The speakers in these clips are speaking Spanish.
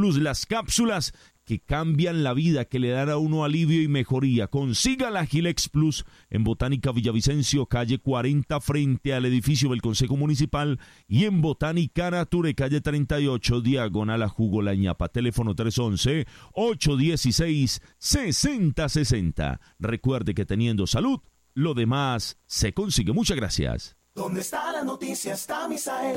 Plus, las cápsulas que cambian la vida, que le dan a uno alivio y mejoría. Consiga la Gilex Plus en Botánica Villavicencio, calle 40, frente al edificio del Consejo Municipal, y en Botánica Nature, calle 38, diagonal a Jugo La Ñapa. Teléfono 311-816-6060. Recuerde que teniendo salud, lo demás se consigue. Muchas gracias. ¿Dónde está la noticia? Está Misael.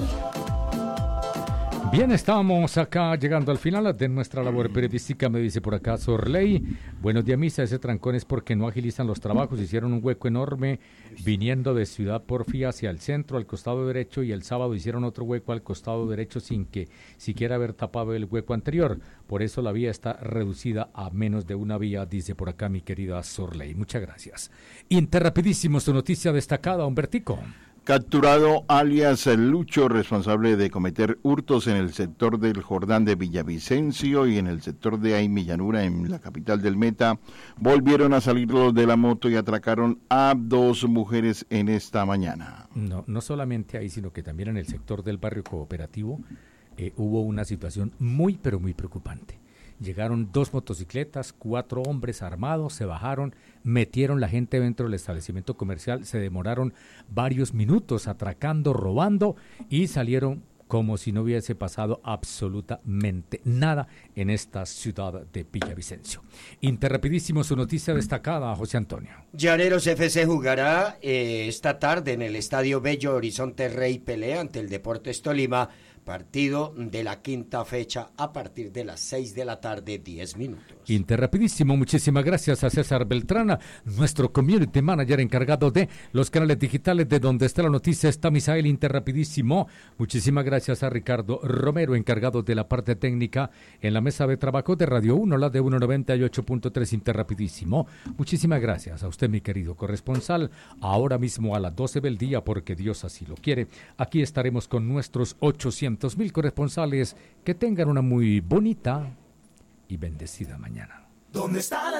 Bien, estamos acá llegando al final de nuestra labor periodística, me dice por acá Sorley. Buenos días, Misa, ese trancón es porque no agilizan los trabajos, hicieron un hueco enorme viniendo de Ciudad Porfía hacia el centro, al costado derecho, y el sábado hicieron otro hueco al costado derecho sin que siquiera haber tapado el hueco anterior. Por eso la vía está reducida a menos de una vía, dice por acá mi querida Sorley. Muchas gracias. Interrapidísimo, su noticia destacada, Humbertico. Capturado alias Lucho, responsable de cometer hurtos en el sector del Jordán de Villavicencio y en el sector de Aymillanura, en la capital del Meta. Volvieron a salir los de la moto y atracaron a 2 mujeres en esta mañana. No solamente ahí, sino que también en el sector del barrio cooperativo hubo una situación muy, pero muy preocupante. Llegaron 2 motocicletas, 4 hombres armados, se bajaron, metieron la gente dentro del establecimiento comercial, se demoraron varios minutos atracando, robando y salieron como si no hubiese pasado absolutamente nada en esta ciudad de Villavicencio. Interrapidísimo, su noticia destacada, José Antonio. Llaneros FC jugará esta tarde en el Estadio Bello Horizonte Rey Pelé ante el Deportes Tolima, partido de la quinta fecha a partir de las 6 de la tarde, 10 minutos. Interrapidísimo, muchísimas gracias a César Beltrán, nuestro community manager encargado de los canales digitales de donde está la noticia, está Misael. Interrapidísimo, muchísimas gracias a Ricardo Romero, encargado de la parte técnica en la mesa de trabajo de Radio 1, la de 198.3. Interrapidísimo, muchísimas gracias a usted, mi querido corresponsal. Ahora mismo a las 12 del día, porque Dios así lo quiere, aquí estaremos con nuestros 800,000 corresponsales. Que tengan una muy bonita y bendecida mañana. ¿Dónde está la